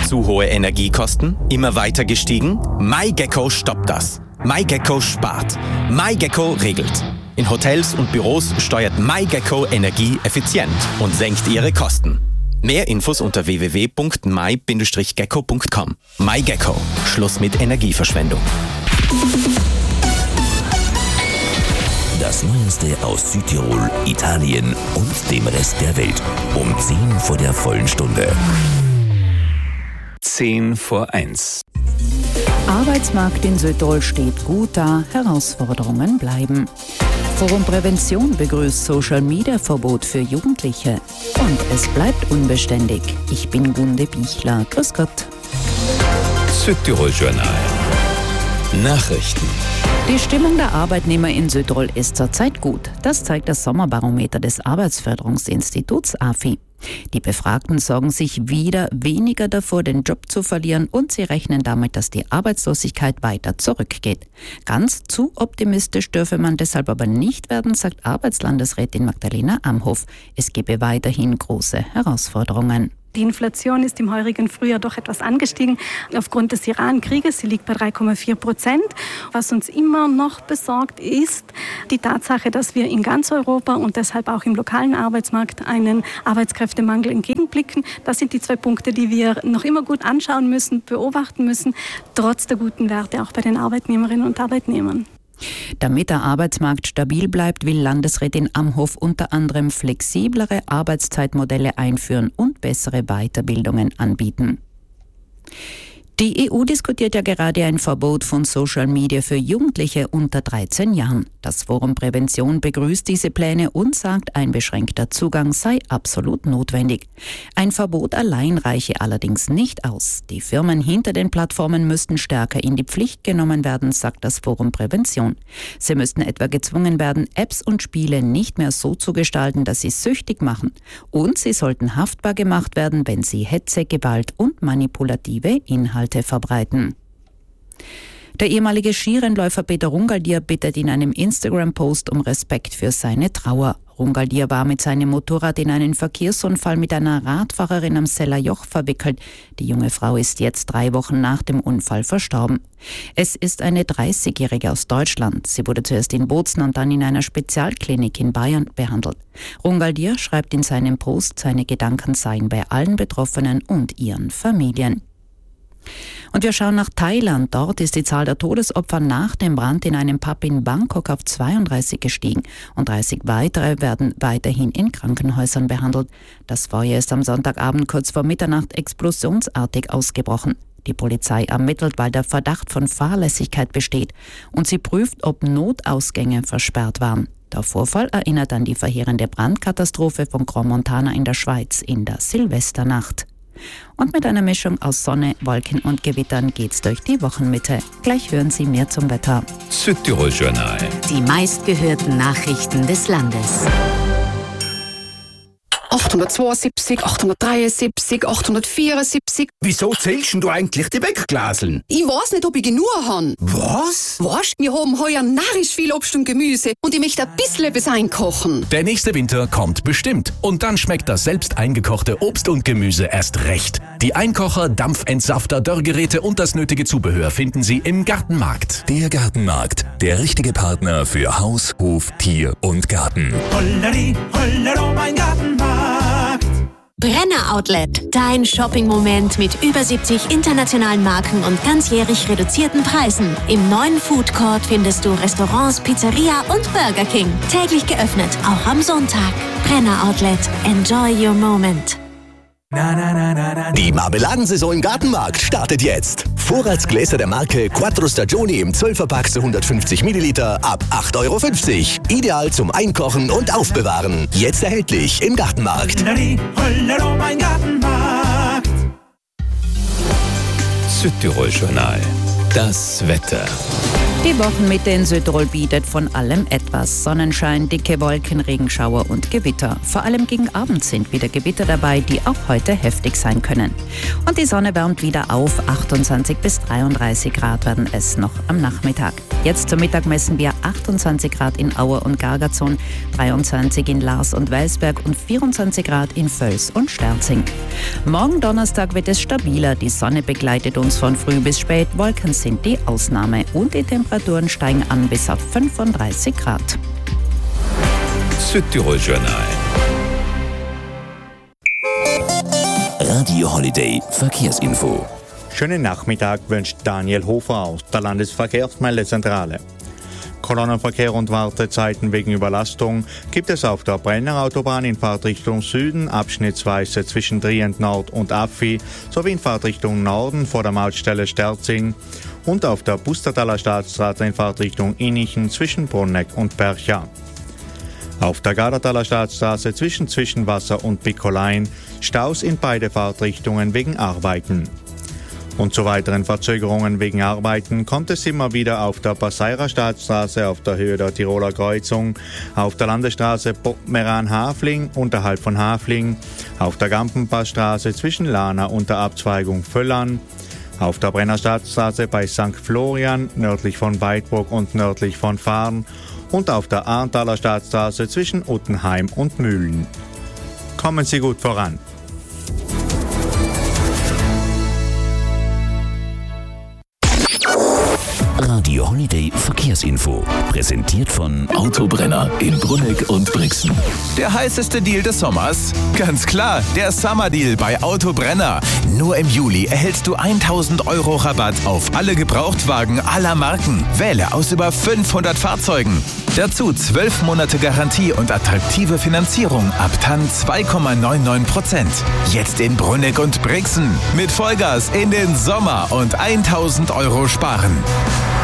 Zu hohe Energiekosten? Immer weiter gestiegen? MyGecko stoppt das. MyGecko spart. MyGecko regelt. In Hotels und Büros steuert MyGecko Energie effizient und senkt ihre Kosten. Mehr Infos unter www.my-gecko.com. MyGecko. Schluss mit Energieverschwendung. Das Neueste aus Südtirol, Italien und dem Rest der Welt. Um 10 vor der vollen Stunde. 10:01. Arbeitsmarkt in Südtirol steht gut da, Herausforderungen bleiben. Forum Prävention begrüßt Social-Media-Verbot für Jugendliche. Und es bleibt unbeständig. Ich bin Gunde Bichler. Grüß Gott. Südtirol Journal. Nachrichten. Die Stimmung der Arbeitnehmer in Südtirol ist zurzeit gut. Das zeigt das Sommerbarometer des Arbeitsförderungsinstituts AFI. Die Befragten sorgen sich wieder weniger davor, den Job zu verlieren, und sie rechnen damit, dass die Arbeitslosigkeit weiter zurückgeht. Ganz zu optimistisch dürfe man deshalb aber nicht werden, sagt Arbeitslandesrätin Magdalena Amhoff. Es gebe weiterhin große Herausforderungen. Die Inflation ist im heurigen Frühjahr doch etwas angestiegen aufgrund des Iran-Krieges. Sie liegt bei 3,4%. Was uns immer noch besorgt, ist die Tatsache, dass wir in ganz Europa und deshalb auch im lokalen Arbeitsmarkt einen Arbeitskräftemangel entgegenblicken. Das sind die 2 Punkte, die wir noch immer gut anschauen müssen, beobachten müssen, trotz der guten Werte auch bei den Arbeitnehmerinnen und Arbeitnehmern. Damit der Arbeitsmarkt stabil bleibt, will Landesrätin Amhoff unter anderem flexiblere Arbeitszeitmodelle einführen und bessere Weiterbildungen anbieten. Die EU diskutiert ja gerade ein Verbot von Social Media für Jugendliche unter 13 Jahren. Das Forum Prävention begrüßt diese Pläne und sagt, ein beschränkter Zugang sei absolut notwendig. Ein Verbot allein reiche allerdings nicht aus. Die Firmen hinter den Plattformen müssten stärker in die Pflicht genommen werden, sagt das Forum Prävention. Sie müssten etwa gezwungen werden, Apps und Spiele nicht mehr so zu gestalten, dass sie süchtig machen. Und sie sollten haftbar gemacht werden, wenn sie Hetze, Gewalt und manipulative Inhalte verbreiten. Der ehemalige Skirennläufer Peter Rungaldier bittet in einem Instagram-Post um Respekt für seine Trauer. Rungaldier war mit seinem Motorrad in einen Verkehrsunfall mit einer Radfahrerin am Sellerjoch verwickelt. Die junge Frau ist jetzt 3 Wochen nach dem Unfall verstorben. Es ist eine 30-Jährige aus Deutschland. Sie wurde zuerst in Bozen und dann in einer Spezialklinik in Bayern behandelt. Rungaldier schreibt in seinem Post, seine Gedanken seien bei allen Betroffenen und ihren Familien. Und wir schauen nach Thailand. Dort ist die Zahl der Todesopfer nach dem Brand in einem Pub in Bangkok auf 32 gestiegen. Und 30 weitere werden weiterhin in Krankenhäusern behandelt. Das Feuer ist am Sonntagabend kurz vor Mitternacht explosionsartig ausgebrochen. Die Polizei ermittelt, weil der Verdacht von Fahrlässigkeit besteht. Und sie prüft, ob Notausgänge versperrt waren. Der Vorfall erinnert an die verheerende Brandkatastrophe von Crans-Montana in der Schweiz in der Silvesternacht. Und mit einer Mischung aus Sonne, Wolken und Gewittern geht's durch die Wochenmitte. Gleich hören Sie mehr zum Wetter. Südtirol Journal. Die meistgehörten Nachrichten des Landes. 872, 873, 874. Wieso zählst du eigentlich die Wegglaseln? Ich weiß nicht, ob ich genug habe. Was? Weißt, wir haben heuer narrisch viel Obst und Gemüse und ich möchte ein bisschen etwas einkochen. Der nächste Winter kommt bestimmt. Und dann schmeckt das selbst eingekochte Obst und Gemüse erst recht. Die Einkocher, Dampfentsafter, Dörrgeräte und das nötige Zubehör finden Sie im Gartenmarkt. Der Gartenmarkt, der richtige Partner für Haus, Hof, Tier und Garten. Holleri, hollero, mein Gartenmarkt. Brenner Outlet, dein Shopping-Moment mit über 70 internationalen Marken und ganzjährig reduzierten Preisen. Im neuen Food Court findest du Restaurants, Pizzeria und Burger King. Täglich geöffnet, auch am Sonntag. Brenner Outlet, enjoy your moment. Die Marmeladensaison im Gartenmarkt startet jetzt. Vorratsgläser der Marke Quattro Stagioni im 12er-Pack zu 150 Milliliter ab 8,50 €. Ideal zum Einkochen und Aufbewahren. Jetzt erhältlich im Gartenmarkt. Hollero, mein Gartenmarkt. Südtirol Journal. Das Wetter. Die Wochenmitte in Südtirol bietet von allem etwas. Sonnenschein, dicke Wolken, Regenschauer und Gewitter. Vor allem gegen Abend sind wieder Gewitter dabei, die auch heute heftig sein können. Und die Sonne wärmt wieder auf. 28 bis 33 Grad werden es noch am Nachmittag. Jetzt zum Mittag messen wir 28 Grad in Auer und Gargazon, 23 in Lars und Welsberg und 24 Grad in Völs und Sterzing. Morgen Donnerstag wird es stabiler. Die Sonne begleitet uns von früh bis spät. Wolken sind die Ausnahme und die Temperaturen steigen an bis auf 35 Grad. Südtirol Journal. Radio Holiday Verkehrsinfo. Schönen Nachmittag wünscht Daniel Hofer aus der Landesverkehrsmeldezentrale. Kolonnenverkehr und Wartezeiten wegen Überlastung gibt es auf der Brenner Autobahn in Fahrtrichtung Süden, abschnittsweise zwischen Trient Nord und Affi, sowie in Fahrtrichtung Norden vor der Mautstelle Sterzing und auf der Pustertaler Staatsstraße in Fahrtrichtung Innichen zwischen Brunneck und Percha. Auf der Gardertaler Staatsstraße zwischen Zwischenwasser und Piccolein Staus in beide Fahrtrichtungen wegen Arbeiten. Und zu weiteren Verzögerungen wegen Arbeiten kommt es immer wieder auf der Passeirer Staatsstraße auf der Höhe der Tiroler Kreuzung, auf der Landesstraße Meran-Hafling unterhalb von Hafling, auf der Gampenpassstraße zwischen Lana und der Abzweigung Völlern, auf der Brenner Staatsstraße bei St. Florian nördlich von Weidburg und nördlich von Fahrn und auf der Arntaler Staatsstraße zwischen Uttenheim und Mühlen. Kommen Sie gut voran. Radio Holiday Verkehrsinfo. Präsentiert von Autobrenner in Brunneck und Brixen. Der heißeste Deal des Sommers? Ganz klar, der Summer Deal bei Autobrenner. Nur im Juli erhältst du 1.000 € Rabatt auf alle Gebrauchtwagen aller Marken. Wähle aus über 500 Fahrzeugen. Dazu 12 Monate Garantie und attraktive Finanzierung ab TAN 2,99%. Jetzt in Brunneck und Brixen. Mit Vollgas in den Sommer und 1.000 € sparen.